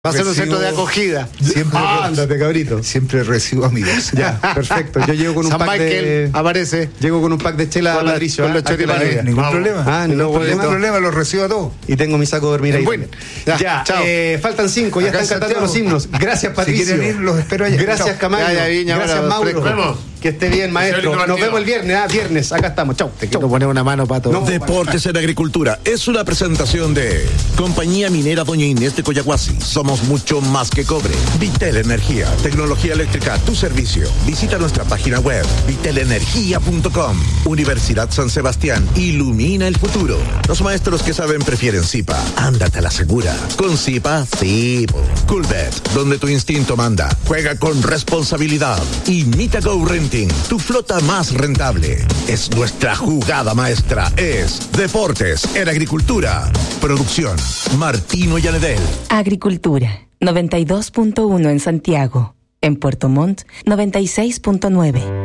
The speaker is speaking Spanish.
Va a ser un centro de acogida. Siempre ándate, cabrito. Siempre recibo amigos. Ya, perfecto. Yo llego con un pack de... aparece. Llego con un pack de chela a Patricio. Con los choripanes. Ningún problema. Ningún problema, los recibo a todos. Y tengo mi saco de dormir ahí. Bueno, ya, chao. Faltan 5, ya Acá están cantando los himnos. Gracias, Patricio. Si quieren ir, los espero allá. Gracias, Camacho. Gracias, Mauro. Que esté bien, maestro. Nos vemos el viernes. Viernes. Acá estamos. Chau. Te quiero poner una mano, Pato. Deportes en Agricultura es una presentación de Compañía Minera Doña Inés de Coyahuasi. Somos mucho más que cobre. Vitel Energía, tecnología eléctrica a tu servicio. Visita nuestra página web vitelenergia.com. Universidad San Sebastián, ilumina el futuro. Los maestros que saben prefieren Zipa. Ándate a la segura. Con Zipa, sí. Coolbet, donde tu instinto manda. Juega con responsabilidad. Y Mitago Renting, tu flota más rentable. Es nuestra jugada maestra. Es Deportes en Agricultura. Producción, Martino Yanedel. Agricultura, 92.1 en Santiago. En Puerto Montt, 96.9.